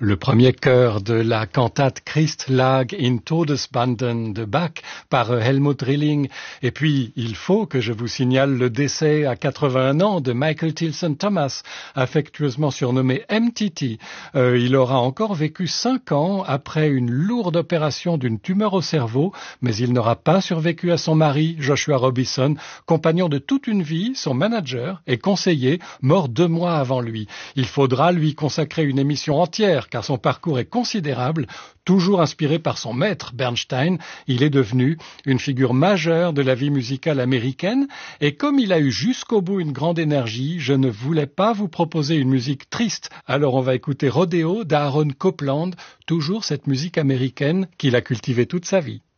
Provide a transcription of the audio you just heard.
Le premier chœur de la cantate Christ lag in Todesbanden de Bach par Helmut Rilling. Et puis, il faut que je vous signale le décès à 81 ans de Michael Tilson Thomas, affectueusement surnommé MTT. Il aura encore vécu 5 ans après une lourde opération d'une tumeur au cerveau, mais il n'aura pas survécu à son mari, Joshua Robison, compagnon de toute une vie, son manager et conseiller, mort 2 mois avant lui. Il faudra lui consacrer une émission entière, car son parcours est considérable. Toujours inspiré par son maître Bernstein, il est devenu une figure majeure de la vie musicale américaine. Et comme il a eu jusqu'au bout une grande énergie, je ne voulais pas vous proposer une musique triste. Alors on va écouter Rodeo d'Aaron Copland, toujours cette musique américaine qu'il a cultivée toute sa vie.